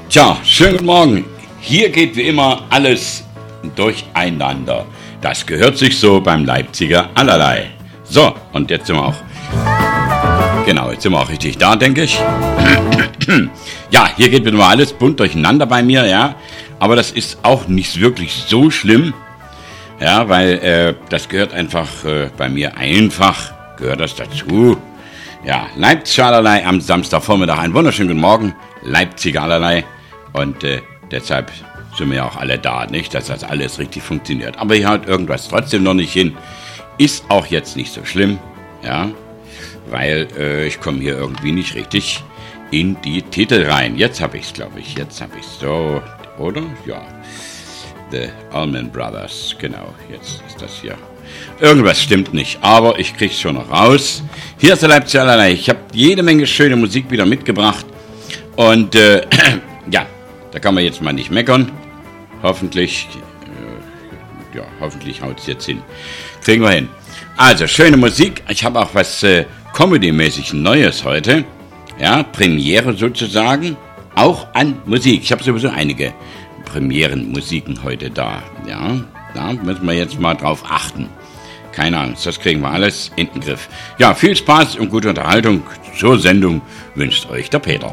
Tja, schönen guten Morgen. Hier geht wie immer alles durcheinander. Das gehört sich so beim Leipziger allerlei. So, und jetzt sind wir auch. Genau, jetzt sind wir auch richtig da, denke ich. Ja, hier geht wieder mal alles bunt durcheinander bei mir, ja. Aber das ist auch nicht wirklich so schlimm. Ja, weil das gehört einfach bei mir gehört das dazu. Ja, Leipziger allerlei am Samstagvormittag. Einen wunderschönen guten Morgen, Leipziger allerlei. Und deshalb sind wir ja auch alle da, nicht, dass das alles richtig funktioniert. Aber hier haut irgendwas trotzdem noch nicht hin. Ist auch jetzt nicht so schlimm, ja, weil ich komme hier irgendwie nicht richtig in die Titel rein. Jetzt habe ich es, glaube ich. Jetzt habe ich es so, oder? Ja. The Allman Brothers, genau, jetzt ist das hier. Irgendwas stimmt nicht, aber ich krieg's schon noch raus. Hier ist der Leipziger allerlei. Ich habe jede Menge schöne Musik wieder mitgebracht. Und ja, da kann man jetzt mal nicht meckern. Hoffentlich, hoffentlich haut's jetzt hin. Kriegen wir hin. Also, schöne Musik. Ich habe auch was Comedy-mäßig Neues heute. Ja, Premiere sozusagen. Auch an Musik. Ich habe sowieso einige Premierenmusiken heute da. Ja, da müssen wir jetzt mal drauf achten. Keine Angst, das kriegen wir alles in den Griff. Ja, viel Spaß und gute Unterhaltung zur Sendung wünscht euch der Peter.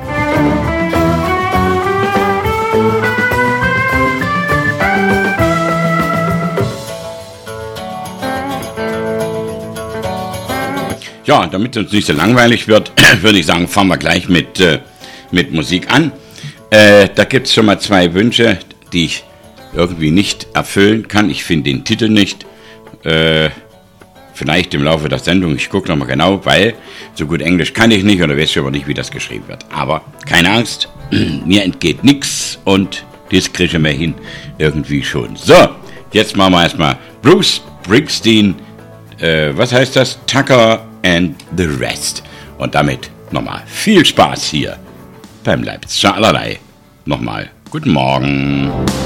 Ja, damit es uns nicht so langweilig wird, würde ich sagen, fangen wir gleich mit Musik an. Da gibt es schon mal 2 Wünsche, die ich irgendwie nicht erfüllen kann. Ich finde den Titel nicht. Vielleicht im Laufe der Sendung. Ich gucke nochmal genau, weil so gut Englisch kann ich nicht oder weiß ich aber nicht, wie das geschrieben wird. Aber keine Angst, mir entgeht nichts und das kriegen wir hin irgendwie schon. So, jetzt machen wir erstmal Bruce Springsteen. Was heißt das? Tucker and the Rest. Und damit nochmal viel Spaß hier beim Leipziger allerlei. Nochmal, guten Morgen.